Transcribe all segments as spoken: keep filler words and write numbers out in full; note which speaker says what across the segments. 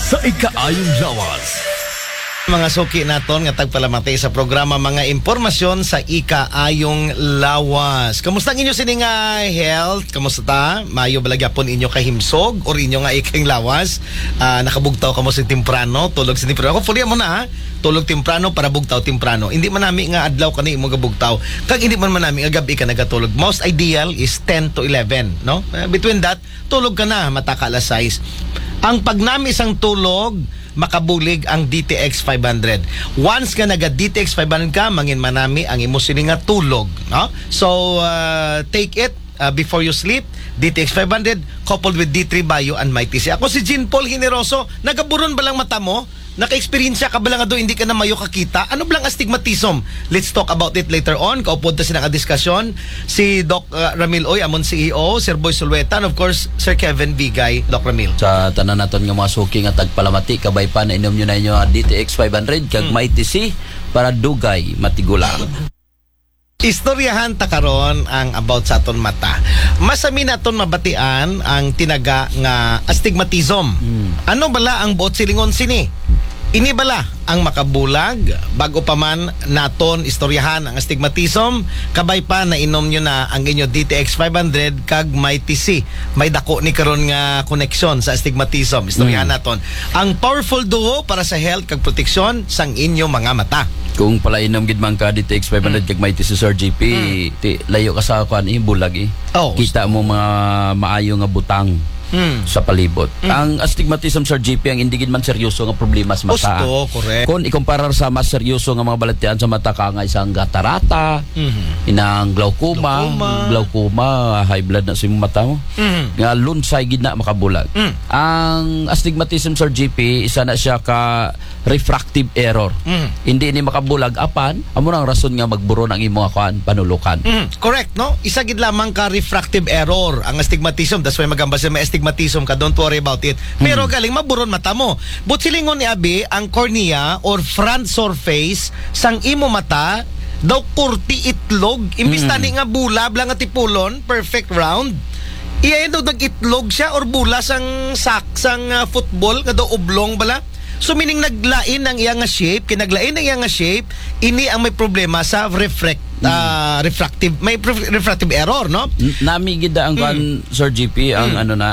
Speaker 1: sa ikaayong lawas.
Speaker 2: Mga suki naton nga tagpalamati sa programa mga impormasyon sa ikaayong lawas. Kamusta ang inyo sining nga health? Kamusta ta? Mayo balagyapon inyo kahimsog or inyo nga ikang lawas? Uh, nakabugtaw kamo sa temprano, tulog sa temprano. Hopefully mo na ha. Tulog temprano para bugtaw temprano. Hindi man nami nga adlaw kani imo gabugtaw. Kag hindi man man nami nga gabi ka nagatulog. Most ideal is ten to eleven, no? Uh, between that, tulog ka na mata ka alas sais. Ang pagnami isang tulog makabulig ang D T X five hundred. Once ka naga D T X five hundred ka, mangin manami ang imo sini nga tulog, no? So uh, take it uh, before you sleep. D T X five hundred coupled with D three Bio and Mighty C. Ako si Jean Paul Generoso. Nagaburon ba lang mata mo? Naka-experience ka ba lang do hindi ka na mayo kakita? Ano blang astigmatism? Let's talk about it later on. Kaupod ta sinang diskusyon si Doc uh, Ramil Oy, amon C E O, Sir Boy Sulueta, and of course Sir Kevin Vigay. Doc Ramil.
Speaker 3: Sa tanan naton nga mga suki nga tagpalamati kabay pa na inom nyo na inyo D T X five hundred kag hmm. Mighty C para dugay matigulang.
Speaker 2: Istoryahan ta karon ang about sa aton mata. Masami naton mabatian ang tinaga nga astigmatism. Hmm. Ano bala ang buot silingon sini? Ini bala ang makabulag bago pa man naton istoryahan ang astigmatism kabay pa na inom nyo na ang inyo D T X five hundred kag Mighty C. May dako ni karon nga connection sa astigmatism. Istoryahan mm. naton ang powerful duo para sa health kag proteksyon sang inyo mga mata.
Speaker 3: Kung pala inom gid man ka D T X five hundred mm. kag Mighty C Sir G P, mm. ti, layo ka sa kuan eh, bulag eh. Oh. Kita mo mga maayo nga butang. Hmm. Sa palibot. Hmm. Ang astigmatism Sir G P ang hindi gid man seryoso nga problema sa mata.
Speaker 2: Osto, correct.
Speaker 3: Kung ikumparar sa mas seryoso nga mga balatian sa mata ka nga isang gatarata, mm-hmm. inang glaucoma, glaucoma, glaucoma, high blood na sa imong mata mo. Mm-hmm. Nga lunsay gid na makabulag. Mm. Ang astigmatism Sir G P isa na siya ka refractive error. Mm. Hindi ni makabulag apan amo nang rason nga magburon ang imong kuan panulukan.
Speaker 2: Mm. Correct, no? Isa gid lamang ka refractive error ang astigmatism. That's why magamba sa may astigmatism ka, don't worry about it. Pero hmm. galing maburon mata mo. But silingon ni Abi, ang cornea or front surface sang imo mata daw kurti itlog. Imbis hmm. tani nga bulab lang nga tipulon, perfect round. Iya daw nag-itlog siya or bula sang sak sang uh, football nga daw oblong bala. So meaning naglain ang iyang shape, kinaglain ang iyang shape, ini ang may problema sa refract uh, refractive, may refractive error, no?
Speaker 3: Nami gida ang kan mm. Sir G P ang mm. ano na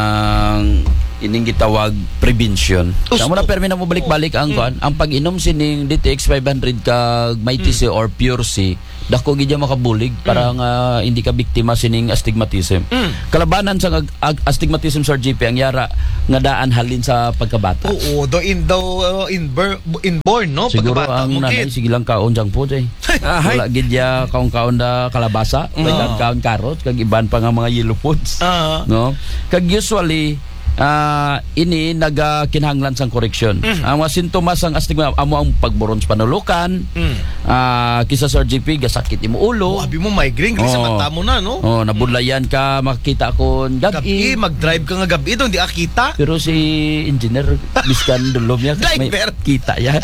Speaker 3: nang ining gitawag prevention. Kamo na permi na mo balik-balik ang kan, mm. ang pag-inom sining D T X five hundred kag Mighty C mm. or Pure C, dako gid makabulig para mm. nga hindi ka biktima sining astigmatism. Mm. Kalabanan sa ag- ag- astigmatism Sir G P ang yara nga daan halin sa pagkabata.
Speaker 2: Oo, do in do uh, in ber, inborn no
Speaker 3: siguro
Speaker 2: pagkabata
Speaker 3: ang
Speaker 2: mo
Speaker 3: nanay sige lang kaon jang po eh. Wala gid ya kaon-kaon da kalabasa, uh-huh. May kaon karot kag iban pa nga mga yellow foods. Uh-huh. No? Kag usually Uh, ini naga kinahanglan sang correction. Mm. Ang mga sintomas sang astigma amo ang pagburon sa panulukan. Mm. Uh, kisa Sir G P gasakit imo ulo.
Speaker 2: Oh, abi mo migraine oh. Sa mata mo na no.
Speaker 3: Oh, nabudlayan ka makita kon gabi.
Speaker 2: Gabi mag-drive ka nga gabi do hindi akita.
Speaker 3: Pero si engineer biskan dulom niya may kita ya.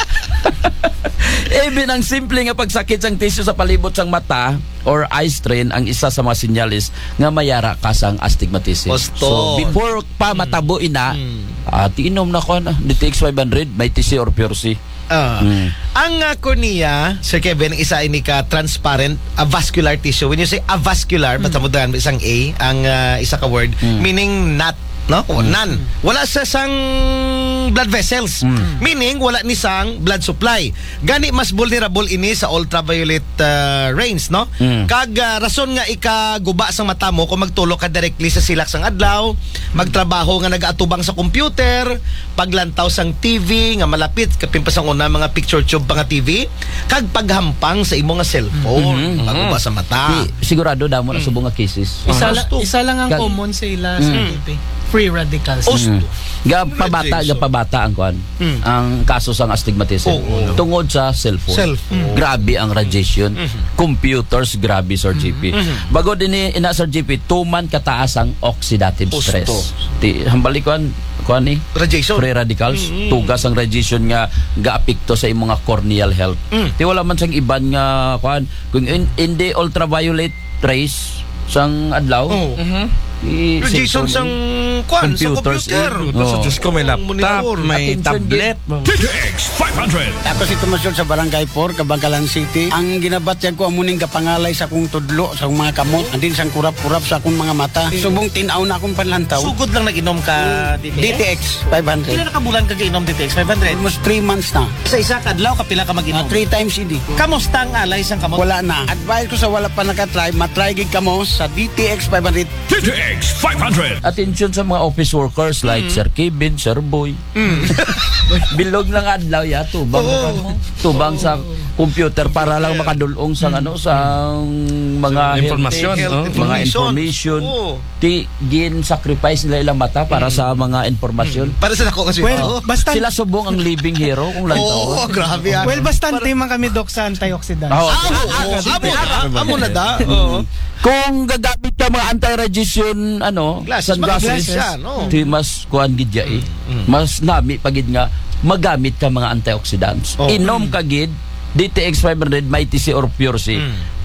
Speaker 3: Even ang simple nga pagsakit sang tissue sa palibot sang mata or eye strain ang isa sa mga sinyalis nga mayara ka sang astigmatism.
Speaker 2: Osto.
Speaker 3: So before pa matabo ina, mm. uh, tiinom na ko na D T X five hundred, Mighty C or Pure C.
Speaker 2: Uh, mm. Ang uh, cornea, Sir Kevin, isa ini ka transparent avascular tissue. When you say avascular, mm. basta mo daan isang A, ang uh, isa ka word, mm. meaning not, no? O, mm. none. Wala sa sang blood vessels. Mm. Meaning, wala ni sang blood supply. Gani, mas vulnerable ini sa ultraviolet uh, rays, no? Mm. Kag uh, rason nga ikaguba sa mata mo kung magtulog ka directly sa silak sang adlaw, magtrabaho nga nag-aatubang sa computer, paglantaw sang T V nga malapit, kapimpasang una mga picture tube pa nga T V, kag paghampang sa imo nga cellphone, mm-hmm. bago ba sa mata.
Speaker 3: Si, sigurado damo na subong nga cases.
Speaker 4: Isa, la, isa lang ang Kag, common sa ila sa mm. T V. Free radicals.
Speaker 3: Mm. Gapabata, gapabata ang kuan. Mm. Ang kaso sang astigmatism. Oh, oh. Tungod sa cellphone. cellphone. Mm. Grabe ang radiation. Mm-hmm. Computers, grabe Sir G P. Mm-hmm. Bago din ni ina Sir G P, tuman kataas ang oxidative Osto. stress. Ti hambali kuan kuan ni
Speaker 2: radiation.
Speaker 3: Free radicals. Mm-hmm. Tugas ang radiation nga gaapekto sa imong corneal health. Mm. Ti wala man sang iban nga kuan kung in, in the ultraviolet rays sang adlaw. Oh. Mm-hmm. I-
Speaker 2: Jason
Speaker 3: cellphone,
Speaker 2: sang kwan sa
Speaker 1: Computers,
Speaker 2: computer.
Speaker 1: eh. Computers,
Speaker 3: Oo.
Speaker 1: Diyos ko, may laptop,
Speaker 2: Monitor.
Speaker 1: may
Speaker 3: Attention,
Speaker 1: tablet.
Speaker 5: D T X five hundred.
Speaker 6: Ako si Tomasyon sa Barangay four, Kabangkalan City. Ang ginabatyan ko amuning kapangalay sa akong tudlo, sa akong mga kamot, andin sang kurap-kurap sa akong mga mata. Subong tinaw na akong panlantaw.
Speaker 2: Sugod lang nag-inom ka D
Speaker 6: D T
Speaker 2: T X.
Speaker 6: X five hundred.
Speaker 2: Ilan na ka bulan ka inom D T X five hundred?
Speaker 6: Almost three months na.
Speaker 2: Sa isa kadlaw kapila ka
Speaker 6: Uh,
Speaker 2: mag-inom.
Speaker 6: three times hindi.
Speaker 2: Kamusta ang alay sang kamot?
Speaker 6: Wala na. Advice ko sa wala pa nakatry, matry gig kamo sa D T X five hundred.
Speaker 5: D T X five hundred.
Speaker 3: Attention sa mga office workers like Sir Kevin, Sir Boy. Bilog ng adlaw ya tubang mo. Tubang sa computer para lang makadulong sa ano sa mga
Speaker 1: Impormasyon,
Speaker 3: health-
Speaker 1: oh.
Speaker 3: mga
Speaker 2: Information.
Speaker 3: information.
Speaker 2: Oo.
Speaker 3: Ti gin sacrifice nila ilang mata para sa mga informasyon.
Speaker 2: Para sa ako kasi.
Speaker 4: Well, basta
Speaker 3: Sila subong ang living hero kung lang
Speaker 2: Oo,
Speaker 3: taon.
Speaker 2: grabe ah.
Speaker 4: well bastante man kami dok sa antioxidants.
Speaker 3: Oh,
Speaker 2: Ah, oo, oo. Amo na, amo na da. Oo.
Speaker 3: kung gagamit ka mga anti-radiation ano,
Speaker 2: Glasses, mga
Speaker 3: sunglasses,
Speaker 2: glasses yan, no?
Speaker 3: ti mas kuan gid ya eh. Mas nami pagid nga magamit ka mga antioxidants.
Speaker 2: Oh.
Speaker 3: Inom ka gid D T X five hundred Mighty C or Pure C.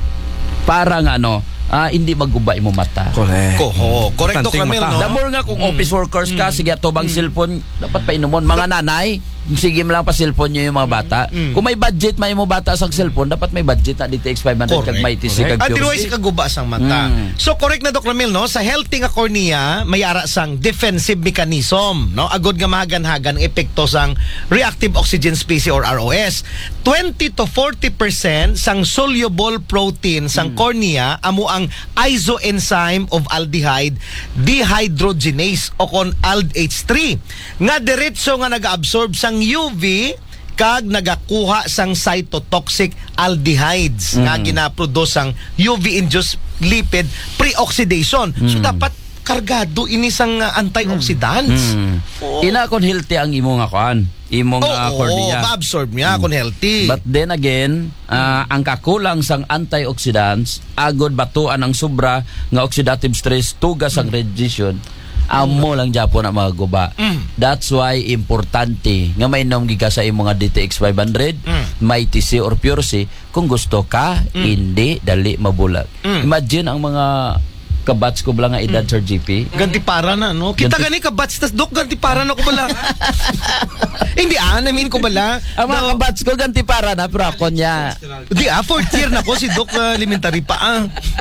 Speaker 3: Para nga ano, ah, hindi maguba imo mata.
Speaker 1: Correct.
Speaker 2: Koho, correcto
Speaker 1: Tanting
Speaker 2: Camel,
Speaker 1: mata.
Speaker 2: no?
Speaker 3: The more nga kung office workers ka, sige atubang cellphone, dapat painomon. Mga nanay, sige mo lang pa cellphone nyo yung mga bata. Kung may budget, may mo bata sa cellphone, dapat may budget na D T X five hundred kag
Speaker 2: Correct,
Speaker 3: Mighty C kag
Speaker 2: Ah,
Speaker 3: Pure
Speaker 2: tinuay
Speaker 3: C.
Speaker 2: si kaguba sang mata.
Speaker 3: Mm.
Speaker 2: So correct na Doc Ramil, no? Sa healthy nga cornea, may ara sang defensive mechanism, no? Agod nga mahagan-hagan ang epekto sang reactive oxygen species or R O S. twenty to forty percent sang soluble protein sang cornea amo ang isoenzyme of aldehyde dehydrogenase o kon A L D H three nga diretso nga nag-absorb sang U V kag nagakuha sang cytotoxic aldehydes nga ginaproduce sang U V-induced lipid pre-oxidation. So dapat kargado ini sang uh, antioxidants.
Speaker 3: Mm.
Speaker 2: Oo.
Speaker 3: Ina kon healthy ang imo nga kuan, imo nga
Speaker 2: Oo,
Speaker 3: cornea.
Speaker 2: ma-absorb niya kung healthy.
Speaker 3: But then again, ah, ang kakulang sang antioxidants agod batuan ang sobra nga oxidative stress tugas ang radiation. Amo lang Japon ang mga guba. That's why importante nga mainom giga sa imo nga D T X five hundred, Mighty C or Pure C kung gusto ka hindi dali mabulag. Imagine ang mga kabats ko bala nga edad Sir G P.
Speaker 2: Ganti para na, no? Kita
Speaker 3: Ganti-
Speaker 2: gani ka bats tas dok ganti para na ko bala. Hindi ah, namin ko bala.
Speaker 3: Ang mga kabats ko ganti para na pero ako niya.
Speaker 2: Di ah, fourth year na ko si Doc uh, elementary pa ah.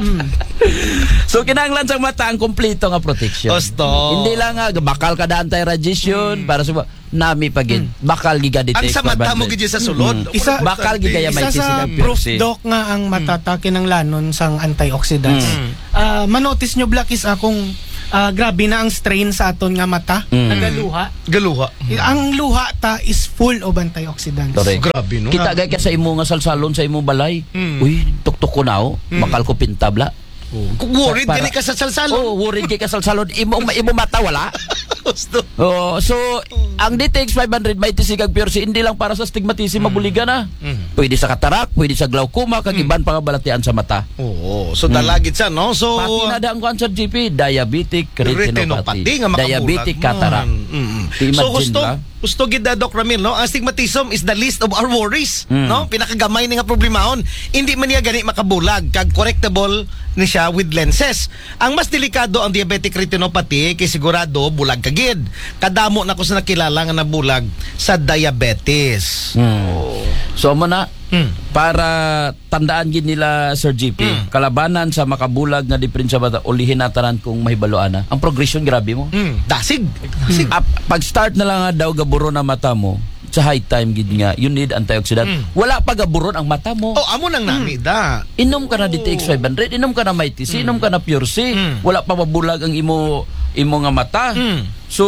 Speaker 3: So kinahanglan sa mata ang kompleto nga protection.
Speaker 2: Osto.
Speaker 3: Hindi lang nga bakal ka da anti-radiation para sa nami pagid bakal giga D T
Speaker 2: Ang
Speaker 3: X
Speaker 2: sa mata mo
Speaker 3: five hundred.
Speaker 2: gid sa sulod.
Speaker 4: Isa-
Speaker 3: Bakal gigaya may
Speaker 4: Isa sa
Speaker 3: tisi
Speaker 4: proof doc nga ang matatake ng lanon sang antioxidants. Ah, manotice nyo black is akong ah, grabe na ang strain sa aton nga mata,
Speaker 3: Mm.
Speaker 4: nagaluha.
Speaker 2: Galuha.
Speaker 4: Ang luha ta is full of antioxidants.
Speaker 3: Correct.
Speaker 2: Grabe no.
Speaker 3: Kita gay ka sa imo nga salsalon sa imo balay.
Speaker 2: Mm.
Speaker 3: Uy, tuktok ko now, makal ko pintabla.
Speaker 2: Kung worried
Speaker 3: Para-
Speaker 2: gani ka sa salsalon.
Speaker 3: Oh, worried kay ka salsalon, imo imo mata wala.
Speaker 2: Osto.
Speaker 3: Oh, so ang D T X five hundred may tisigag Pure C hindi lang para sa stigmatism mabuligan na. Pwede sa katarak, pwede sa glaucoma, kag iban pang balatian sa mata.
Speaker 2: Oo, so dalagit sa no. So
Speaker 3: Pati na da ang cancer G P, diabetic retinopathy,
Speaker 2: retinopathy nga makabulag
Speaker 3: diabetic
Speaker 2: man.
Speaker 3: cataract.
Speaker 2: Mm-mm.
Speaker 3: Imagine
Speaker 2: So gusto
Speaker 3: ba?
Speaker 2: gusto gid na Doc Ramil no, ang astigmatism is the least of our worries,
Speaker 3: Mm.
Speaker 2: no? Pinakagamay ni nga problemahon. Hindi man niya gani makabulag kag correctable ni siya with lenses. Ang mas delikado ang diabetic retinopathy kay sigurado bulag kagid. Kadamo na ko sa nakilala nga nabulag sa diabetes.
Speaker 3: Hmm. So mo na
Speaker 2: Mm.
Speaker 3: para tandaan gid nila Sir G P, kalabanan sa makabulag nga diferensya bata ulihin natanan kung mahibaloan na. Ang progression grabe mo.
Speaker 2: Mm. Dasig. Dasig.
Speaker 3: Ap, pag start na lang nga daw gaburo na mata mo, sa high time gid nga you need antioxidant. Wala pa gaburon ang mata mo.
Speaker 2: Oh, amo nang nami da.
Speaker 3: Inom ka na D T X five hundred, inom ka na Mighty C, inom ka na Pure C. Wala pa mabulag ang imo imo nga mata.
Speaker 2: Mm.
Speaker 3: So,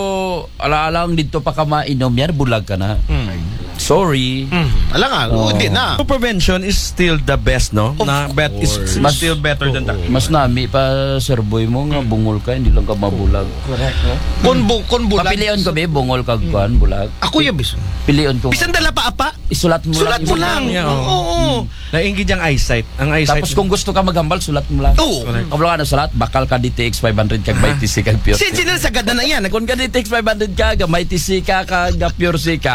Speaker 3: ala-alang dito pa ka mainom yan, bulag ka na. Sorry.
Speaker 2: Mm. Ala nga, oh. Hindi na.
Speaker 1: So prevention is still the best, no? Na bet is
Speaker 3: Mas-
Speaker 1: still better than that.
Speaker 3: Mas nami pa Sir Boy mo nga bungol ka, hindi lang ka mabulag.
Speaker 2: Kon bu kon bulag.
Speaker 3: Papilion ko be, bungol ka kuan, bulag.
Speaker 2: Ako ya bis.
Speaker 3: Pilion ko.
Speaker 2: Bisan dala pa apa?
Speaker 3: Isulat mo
Speaker 2: Sulat
Speaker 3: lang.
Speaker 2: mo
Speaker 3: isulat
Speaker 2: lang.
Speaker 1: Yeah,
Speaker 2: Oo.
Speaker 1: oo.
Speaker 2: oo.
Speaker 1: Nainggit yung eyesight. Ang eyesight.
Speaker 3: Tapos kung gusto ka magambal, sulat mo lang.
Speaker 2: Oo.
Speaker 3: Kablo ka na sulat, bakal ka D T X five hundred kag Mighty C kag Pure
Speaker 2: Sin
Speaker 3: C.
Speaker 2: sila sa gada na yan.
Speaker 3: Kung ka D T X five hundred ka, ga Mighty C ka, kag Pure C ka,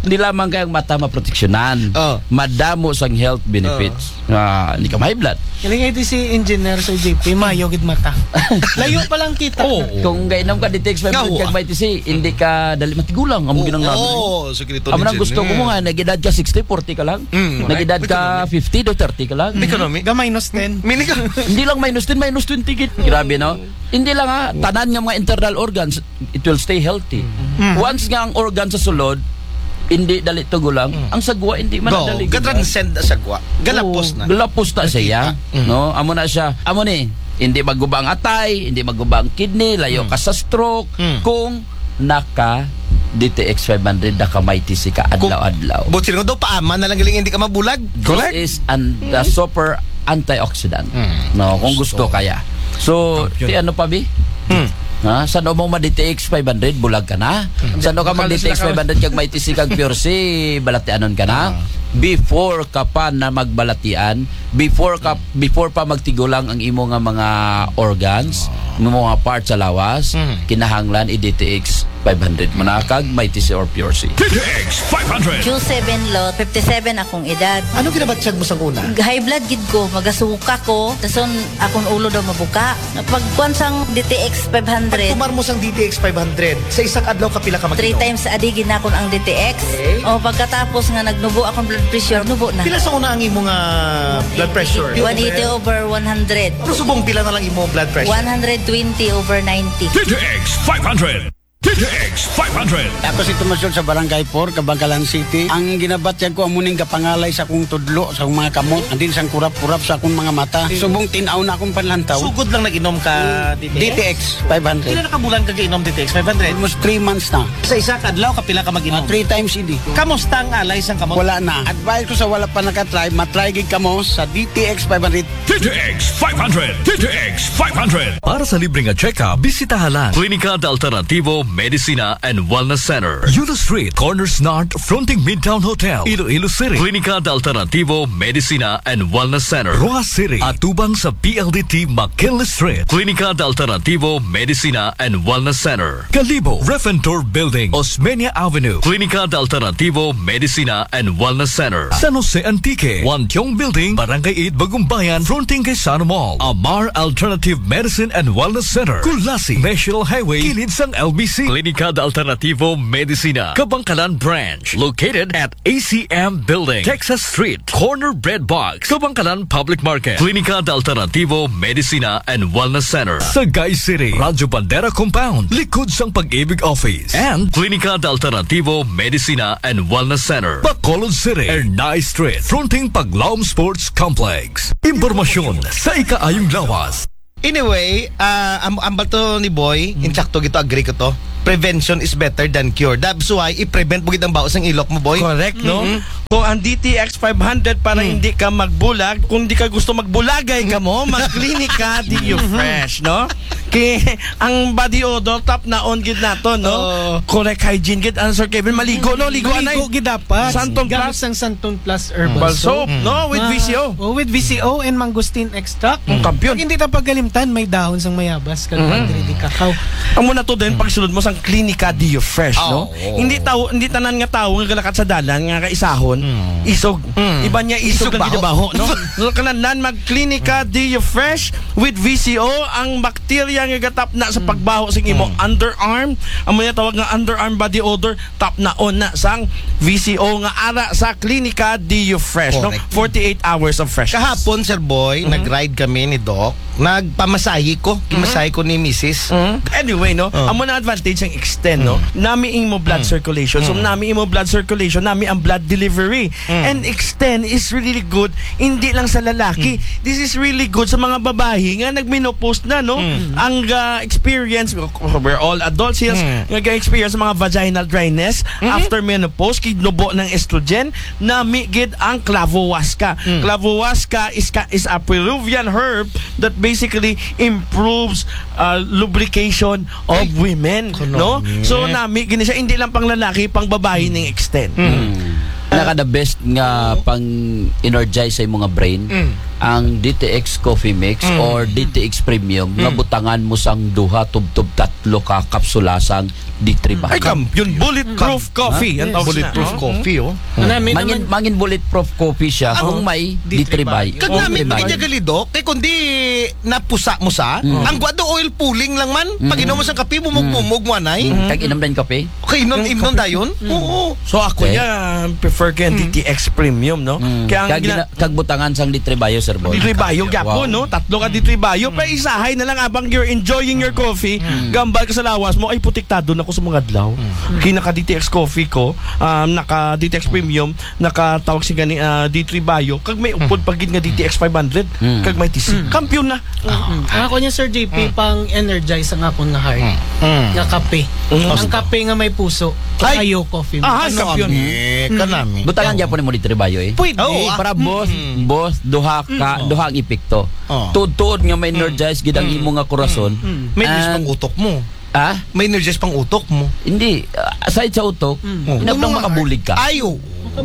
Speaker 3: Hindi lamang kayang mata maproteksyonan.
Speaker 2: Oh.
Speaker 3: Madamo sang health benefits. Ah, hindi ka may blood.
Speaker 4: Kaya ito si Engineer Sir J P, mayo gid mata. Layo pa lang kita.
Speaker 1: Oh.
Speaker 3: Kung gainom ka D T X five hundred
Speaker 2: Ikaw,
Speaker 3: kag may T C, hindi ka dali matigulang amo ginang namin.
Speaker 2: Oo, so ganito.
Speaker 3: Amo nang gusto ko mo nga nagedad ka sixty forty ka lang.
Speaker 2: Mm.
Speaker 3: Nagedad ka fifty do thirty ka lang.
Speaker 2: Economy.
Speaker 4: Ga minus ten.
Speaker 2: Mini ka.
Speaker 3: Hindi lang minus ten, minus twenty git. Grabe no. Hindi lang ha, tanan nga mga internal organs, it will stay healthy. Once nga ang organ sa sulod, hindi dali tugulang, ang sagwa hindi man
Speaker 2: Go.
Speaker 3: dali.
Speaker 2: Gatranscend na sagwa. Galapos na.
Speaker 3: Galapos na siya. No, amo na siya. Amo ni, hindi maguba ang atay, hindi maguba ang kidney, layo ka sa stroke
Speaker 2: Mm.
Speaker 3: kung naka D T X five hundred na kamay T C ka adlaw-adlaw.
Speaker 2: Buti nga daw paama na lang galing hindi ka mabulag.
Speaker 3: This is an the super antioxidant. No, kung gusto kaya. So, ti ano pa bi?
Speaker 2: Hmm.
Speaker 3: Ha, saan mo ma D T X five hundred bulag ka na? Saan ka mag D T X five hundred kag may T C kag Pure C balatianon ka na? Before ka pa na magbalatian, before ka before pa magtigulang ang imo nga mga organs, ng mga parts sa lawas, kinahanglan i D T X five hundred mo na kag may T C or Pure C.
Speaker 5: D T X five hundred.
Speaker 7: Q seven lot, fifty-seven akong edad.
Speaker 2: Ano ginabatsyag mo sa una?
Speaker 7: High blood gid ko, magasuka ko, tason akong ulo daw mabuka. Pagkuan sang D T X five hundred,
Speaker 2: Pag mo sang D T X five hundred, sa isang adlaw ka pila ka
Speaker 7: three
Speaker 2: mag-inom?
Speaker 7: times a day ginakon ang D T X. O pagkatapos nga nagnubo akong blood pressure, nubo na.
Speaker 2: Pila sa una ang imong uh, blood pressure?
Speaker 7: one eighty over one hundred.
Speaker 2: Pero subong pila na lang imong blood pressure?
Speaker 7: one twenty over ninety.
Speaker 5: D T X five hundred. D T X five hundred.
Speaker 6: Ako si Tomasyon sa Barangay four, Kabangkalan City. Ang ginabatyag ko amuning kapangalay sa akong tudlo, sa akong mga kamot, andin sang kurap-kurap sa akong mga mata. Subong tinaw na akong panlantaw.
Speaker 2: Sugod lang nag-inom ka D
Speaker 6: D T X five
Speaker 2: Pila
Speaker 6: hundred.
Speaker 2: na ka bulan ka inom D T X five hundred?
Speaker 6: Almost three months na.
Speaker 2: Sa isa ka adlaw ka pila ka
Speaker 6: Uh,
Speaker 2: mag-inom?
Speaker 6: three times a day.
Speaker 2: Kamusta ang alay sang kamot?
Speaker 6: Wala na. Advice ko sa wala pa nakatry, matry gig kamo sa D T X five hundred.
Speaker 5: D T X five hundred. D T X five hundred.
Speaker 8: Para sa libreng check-up, bisitahan lang
Speaker 5: Klinika de Alternativo Medicina and Wellness Center.
Speaker 8: Yulo Street, Corners North, fronting Midtown Hotel, Iloilo City.
Speaker 5: Klinika de Alternativo Medicina and Wellness Center.
Speaker 8: Rojas City, atubang sa P L D T McKinley Street.
Speaker 5: Klinika de Alternativo Medicina and Wellness Center.
Speaker 8: Kalibo, Refentor Building, Osmeña Avenue.
Speaker 5: Klinika de Alternativo Medicina and Wellness Center.
Speaker 8: San Jose Antique, Wantiong Building, Barangay eight, Bagumbayan, fronting kay Sano Mall. Amar Alternative Medicine and Wellness Center. Kulasi, National Highway, kilid sang L B C.
Speaker 5: Klinika de Alternativo Medicina, Kabangkalan Branch, located at A C M Building, Texas Street, Corner Bread Box, Kabangkalan Public Market. Klinika de Alternativo Medicina and Wellness Center.
Speaker 8: Sagay City, Radyo Bandera Compound, likod sang Pag-ibig Office. And
Speaker 5: Klinika de Alternativo Medicina and Wellness Center.
Speaker 8: Bacolod City, Ernay Street, fronting Paglaom Sports Complex. Impormasyon sa ikaayong lawas.
Speaker 2: Anyway, uh, ang, ang bato ni Boy, insakto gito, agree ko to. Prevention is better than cure. That's why, i-prevent mo gitang baos ang ilok mo, Boy.
Speaker 1: Correct, no? Kung ang D T X five hundred para hindi ka magbulag, kung di ka gusto magbulagay ka mo, mag-klinika di you fresh, no? Kaya ang body odor top na on gid nato, no?
Speaker 2: Oh.
Speaker 1: Correct hygiene gid, ano, Sir Kevin? Maligo, no? Ligo anay.
Speaker 4: Maligo gid dapat.
Speaker 1: Santon
Speaker 4: Gamit
Speaker 1: Plus.
Speaker 4: sang Santon Plus herbal
Speaker 1: Herbal soap, no? With
Speaker 4: Ah,
Speaker 1: V C O.
Speaker 4: Oh, with V C O and mangosteen extract.
Speaker 1: Ang kampiyon.
Speaker 4: Pag hindi ta pagalimtan, may dahon sang mayabas kag mm di kakao.
Speaker 1: Amo na to din pagsulod mo sang klinika di you fresh, no? Hindi tawo, hindi tanan nga tawo nga galakat sa dalan nga kaisahon, isog. Iba niya isog,
Speaker 2: Isog
Speaker 1: ang gidabaho, no? So kananan magklinika di you fresh with V C O, ang bakterya nga gatap na sa pagbaho sing imo underarm, amo niya tawag nga underarm body odor, tap na on na sang V C O nga ara sa klinika di you fresh, no?
Speaker 2: Correct.
Speaker 1: forty-eight hours of freshness.
Speaker 2: Kahapon, Sir Boy, nag-ride kami ni Doc. Nagpamasahe ko. Kimasahe ko ni Missus
Speaker 1: Mm. Anyway, no,
Speaker 2: Oh.
Speaker 1: amo na advantage ang extend, no. Nami imo blood circulation. So nami imo blood circulation, nami ang blood delivery. And extend is really good hindi lang sa lalaki. This is really good sa mga babae nga nagmenopause na, no. Ang uh, experience, we're all adults here, nga ga-experience sa mga vaginal dryness after menopause, kinubo ng estrogen, nami gid ang clavohuasca. Clavohuasca is ka, is a Peruvian herb that basically improves uh, lubrication of women, no? So nami gini siya hindi lang pang lalaki, pang babae ning extend.
Speaker 3: Naka the best nga pang energize sa imong nga brain ang D T X Coffee Mix or D T X Premium nga butangan mo sang duha tubtob tatlo ka kapsulasang D three ba.
Speaker 1: Ay, kampiyon. Bulletproof coffee. Ang tawag
Speaker 2: Bulletproof
Speaker 1: na, no?
Speaker 2: coffee, oh.
Speaker 4: Nami
Speaker 3: Mangin,
Speaker 4: naman
Speaker 3: mangin bulletproof coffee siya kung may D three by.
Speaker 2: Kag namin magigya galidok, kay kundi napusa mo sa, ang guado oil pulling lang man, pag inom mo sa kape, bumug-bumug mo anay.
Speaker 3: Kag inom din kape.
Speaker 2: Okay, inom-inom dayon? Oo.
Speaker 1: So ako
Speaker 3: Okay.
Speaker 1: ya prefer kay D T X Premium, no? Kaya ang
Speaker 3: Kag,
Speaker 1: gina-
Speaker 3: gina- kag butangan sang D three bayo sir boy.
Speaker 1: D three Bayo gapo,
Speaker 3: Wow.
Speaker 1: no? Tatlo ka D three Bayo. Pa isahay na lang abang you're enjoying your coffee. Gambal ka sa lawas mo. Ay, putiktado na ko sa mga adlaw. Kaya naka D T X coffee ko, um, naka D T X Premium, nakatawag si gani uh, D three Bayo. Kag may upod pagid nga D T X five hundred. Kag may T C. Kampiyon na.
Speaker 4: Ang ako niya Sir J P pang energize ang akong nga heart. Nga kape. Ang kape nga may puso.
Speaker 2: Ay.
Speaker 4: Kayo coffee.
Speaker 1: Ah,
Speaker 2: Ano
Speaker 1: kampiyon.
Speaker 2: kami? Kanami.
Speaker 3: Butangan gyapon mo D three bayo eh.
Speaker 4: Pwede.
Speaker 2: Oo, ah.
Speaker 3: Para boss, boss duha ka, duha ang epekto.
Speaker 2: Oh.
Speaker 3: Tuod-tuod nga may energize gid ang imo nga korason.
Speaker 2: May nerves pang
Speaker 3: And-
Speaker 2: utok mo.
Speaker 3: Ah,
Speaker 2: May nerves pang utok mo.
Speaker 3: hindi uh, aside sa utok,
Speaker 2: Oh.
Speaker 3: inabang makabulig ka.
Speaker 2: Ayo.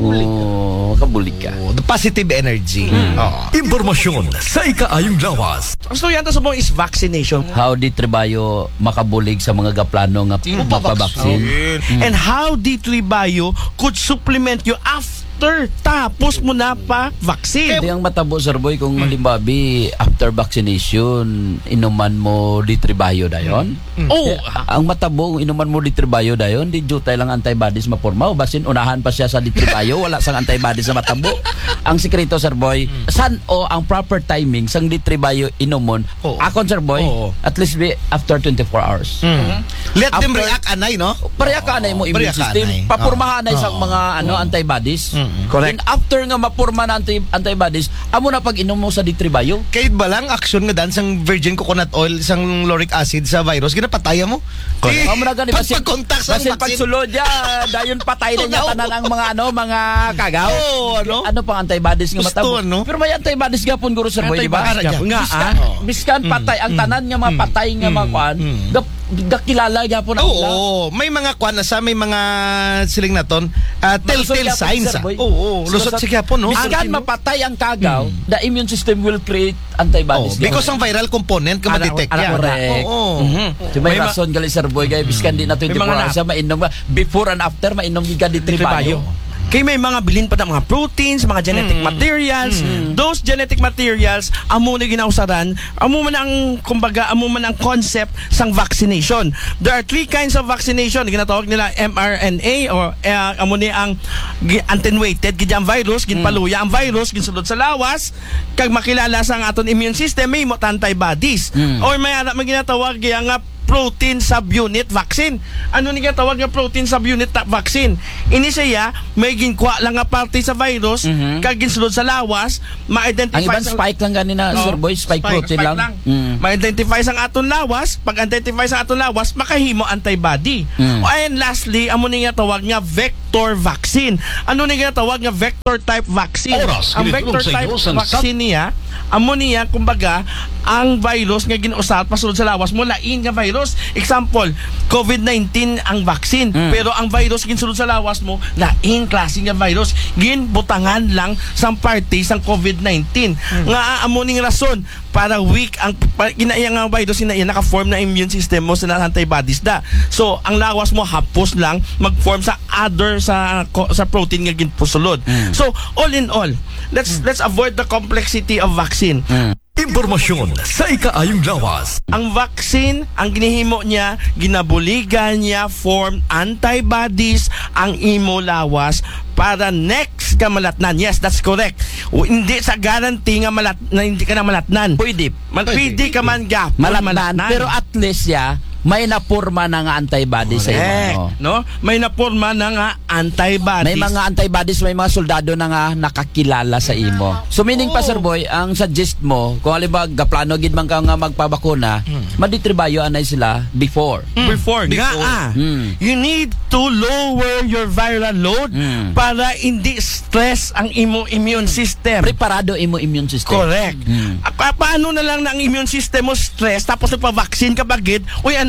Speaker 3: Oh, makabulig ka.
Speaker 2: Oh, the positive energy. Oo.
Speaker 5: Impormasyon sa ikaayong lawas.
Speaker 1: Ang storya sa mo is vaccination.
Speaker 3: How di trabayo makabulig sa mga gaplano nga magpabaksin.
Speaker 1: And how D three Bayo could supplement you after tapos mo na pa vaccine.
Speaker 3: Hindi ang matabo sir boy kung halimbabi after vaccination inuman mo di tribayo dayon.
Speaker 1: Oh,
Speaker 3: Ang matabo kung inuman mo di tribayo dayon, di jutay lang antibodies maporma o basin unahan pa siya sa di tribayo wala sang antibodies sa matabo. Ang sekreto sir boy, san o ang proper timing sang di tribayo inumon.
Speaker 2: Oo.
Speaker 3: Akon sir boy,
Speaker 2: Oo.
Speaker 3: at least be after twenty-four hours.
Speaker 2: Let them
Speaker 3: After-
Speaker 2: react anay, no?
Speaker 3: Pareha ka na mo immune
Speaker 2: Pareha ka
Speaker 3: system.
Speaker 2: anay.
Speaker 3: Papurmahan na
Speaker 2: Oo.
Speaker 3: isang mga ano antibodies.
Speaker 1: Correct.
Speaker 3: Then after nga mapurma na anti antibodies, amo na pag inom mo sa D three bayo.
Speaker 2: Kahit ba lang action nga dan sang virgin coconut oil, isang lauric acid sa virus, ginapataya mo. Eh,
Speaker 3: Amo na gani
Speaker 2: pag
Speaker 3: basin
Speaker 2: pag-contact sa
Speaker 3: basin
Speaker 2: vaccine.
Speaker 3: pagsulod ya dayon patay na niya
Speaker 2: Oo.
Speaker 3: tanan ang mga ano mga kagaw.
Speaker 2: Oo, ano?
Speaker 3: Ano pang antibodies nga
Speaker 2: Gusto,
Speaker 3: matabo.
Speaker 2: ano?
Speaker 3: Pero may antibodies gapon guro sir boy, di ba?
Speaker 1: Antibodies gapon nga,
Speaker 3: Biskan,
Speaker 1: ah.
Speaker 3: biskan patay ang tanan nga mga patay nga mga kwan. gap- Dakilala gapon ang ila.
Speaker 2: Oo, may mga kwan na sa may mga siling naton, uh,
Speaker 3: Lusot
Speaker 2: telltale
Speaker 3: gyapon,
Speaker 2: signs.
Speaker 3: sir
Speaker 2: ah.
Speaker 3: boy.
Speaker 2: Oo, lusot si Japon, no?
Speaker 3: Biskan mapatay ang kagaw, the immune system will create antibodies.
Speaker 2: Oh, because ang viral component ka
Speaker 1: Ana-
Speaker 2: ma-detect
Speaker 1: ana-
Speaker 2: yan.
Speaker 3: correct.
Speaker 2: Oo.
Speaker 3: So, may,
Speaker 1: May ma-
Speaker 3: rason gali sir boy kay biskan di na twenty-four
Speaker 1: mga
Speaker 3: hours siya mainom ba before and after mainom giga di tribayo.
Speaker 1: Kaya may mga bilin pa na mga proteins, mga genetic materials. Those genetic materials, amo na ginausaran, amo man ang, kumbaga, amo man ang concept sang vaccination. There are three kinds of vaccination. Ginatawag nila M R N A or uh, amo ni ang gi- attenuated, gid ang virus, ginpaluya ang virus, ginsulod sa lawas, kag makilala sa ang aton immune system, may mo antibodies. Or may ara man ginatawag kaya nga protein subunit vaccine. Ano ni tawag nga protein subunit ta- vaccine? Ini siya may ginkuha lang nga parte sa virus kag ginsulod sa lawas, ma-identify
Speaker 3: Ang ibang
Speaker 1: sa-
Speaker 3: spike lang ganina
Speaker 1: Oo,
Speaker 3: sir boy, spike, protein
Speaker 1: spike
Speaker 3: lang. Mm.
Speaker 1: Ma-identify sang aton lawas, pag-identify sang aton lawas, makahimo antibody.
Speaker 3: Mm.
Speaker 1: And lastly, amo ni nga tawag nga vector vaccine. Ano ni nga tawag nga vector type vaccine?
Speaker 8: Oras,
Speaker 1: Ang
Speaker 8: kinitulong
Speaker 1: vector
Speaker 8: sa
Speaker 1: type
Speaker 8: inyo sa-
Speaker 1: vaccine niya, amo niya kumbaga ang virus nga ginuusat pasulod sa lawas mo lain nga virus. Example, COVID nineteen ang vaccine, pero ang virus ginsulod sa lawas mo lain klase nga virus. Ginbutangan lang sang parte sang COVID nineteen. Nga amo ning rason para weak ang pa, ginaya nga virus ina naka-form na immune system mo sa antibodies da. So ang lawas mo hapos lang mag-form sa other sa ko- sa protein nga ginpusulod. So all in all, let's let's avoid the complexity of vaccine.
Speaker 5: Impormasyon sa ikaayong lawas.
Speaker 1: Ang vaccine, ang ginihimo niya, ginabuligan niya form antibodies ang imo lawas para next ka malatnan. Yes, that's correct. O, hindi sa guarantee nga malat na hindi ka na malatnan.
Speaker 3: Pwede.
Speaker 1: Man, pwede ka man gap.
Speaker 3: Malatnan, pero at least ya may napurma na nga antibodies sa
Speaker 1: Correct,
Speaker 3: imo.
Speaker 1: no? May naporma na nga antibodies.
Speaker 3: May mga antibodies, may mga soldado na nga nakakilala sa imo. So meaning pa sir boy, ang suggest mo, kung halimbawa gaplano gid man ka nga magpabakuna, maditribayo anay sila before.
Speaker 1: before, nga
Speaker 2: Before.
Speaker 1: ah,
Speaker 3: Mm.
Speaker 1: you need to lower your viral load
Speaker 3: Mm.
Speaker 1: para hindi stress ang imo immune system.
Speaker 3: Preparado imo immune system.
Speaker 1: Correct.
Speaker 3: Mm.
Speaker 1: Ah, pa- paano na lang na ang immune system mo stress tapos nagpa-vaccine ka bagid, uy anak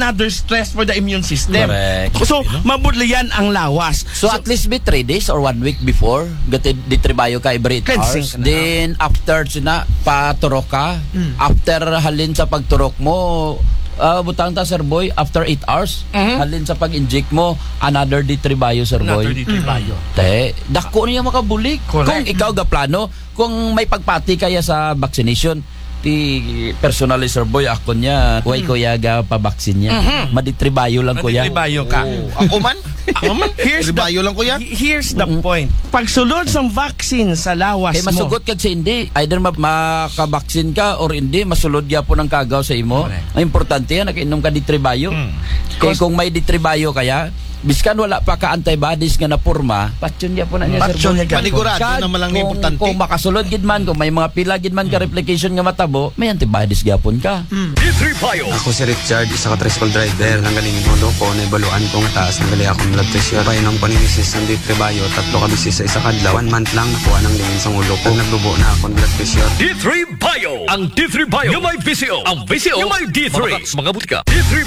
Speaker 1: another stress for the immune system.
Speaker 3: Correct.
Speaker 1: So, mabudli yan ang lawas.
Speaker 3: So, at least be three days or one week before, gati ditribayo ka every eight
Speaker 1: Cleansing
Speaker 3: hours.
Speaker 1: ka na.
Speaker 3: Then, after sina, paturok ka. After halin sa pagturok mo, uh, butang ta, Sir Boy, after eight hours,
Speaker 1: Mhm.
Speaker 3: halin sa pag-inject mo, another ditribayo, Sir
Speaker 1: Another
Speaker 3: Boy.
Speaker 1: ditribayo.
Speaker 3: Te, dako niya makabulik.
Speaker 1: Correct.
Speaker 3: Kung ikaw ga plano, kung may pagpati kaya sa vaccination, ti personally, Sir Boy, ako niya, huwag ko yaga pa-vaccine niya. Maditribayo lang ko ya.
Speaker 1: Maditribayo ka.
Speaker 2: Ako man?
Speaker 1: Ako man. Here's the,
Speaker 2: Ribayo lang ko yan.
Speaker 1: here's the point. Pagsulod sa vaccine sa lawas
Speaker 3: Kaya
Speaker 1: mo,
Speaker 3: masugot kag sa hindi. Either ma- makabaksin ka or hindi, masulod ya po ng kagaw sa imo.
Speaker 1: Correct.
Speaker 3: Ang importante yan, nakainom ka ditribayo. Kaya kung may ditribayo kaya, biskan wala pa ka antibodies nga na purma, patyon niya po na niya, Sir
Speaker 1: Patyon
Speaker 3: Boy.
Speaker 1: niya,
Speaker 2: Panigurado
Speaker 3: Kag
Speaker 2: naman lang
Speaker 3: kung-
Speaker 2: importante.
Speaker 3: Kung makasulod gid man, kung may mga pila gid man ka replication nga matabo, may antibodies gyapon ka.
Speaker 5: D three Bio.
Speaker 9: Ako si Richard, isa ka tricycle driver. Nanggaling ulo ko, naibaluan kong taas. Nagali akong blood pressure. Painom ko ni Misis ng Ditribayo. Tatlo ka bisis sa isa kadlaw. One month lang nakuha ng lingin sa ulo ko. Naglubo na akong blood pressure.
Speaker 5: D three Bio. Ang D three Bio. Yung may V C O. Ang V C O. Yung may D three. Mga butika. D three